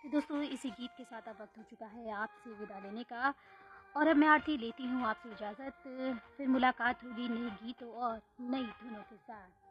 तो दोस्तों इसी गीत के साथ अब वक्त हो चुका है आपसे विदा लेने का, और अब मैं आरती लेती हूँ आपसे इजाज़त। फिर मुलाकात होगी नए गीतों और नई धुनों के साथ।